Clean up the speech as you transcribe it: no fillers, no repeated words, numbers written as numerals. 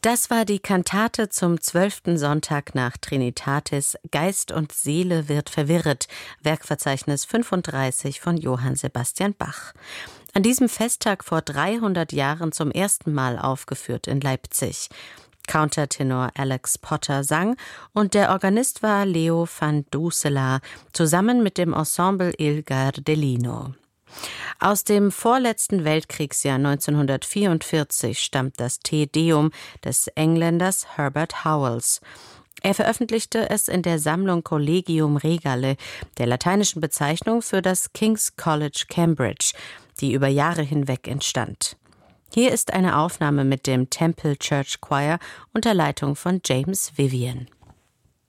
Das war die Kantate zum 12. Sonntag nach Trinitatis, Geist und Seele wird verwirret, Werkverzeichnis 35 von Johann Sebastian Bach. An diesem Festtag vor 300 Jahren zum ersten Mal aufgeführt in Leipzig. Countertenor Alex Potter sang und der Organist war Leo van Doosselaar, zusammen mit dem Ensemble Il Gardellino. Aus dem vorletzten Weltkriegsjahr 1944 stammt das Te Deum des Engländers Herbert Howells. Er veröffentlichte es in der Sammlung Collegium Regale, der lateinischen Bezeichnung für das King's College Cambridge, die über Jahre hinweg entstand. Hier ist eine Aufnahme mit dem Temple Church Choir unter Leitung von James Vivian.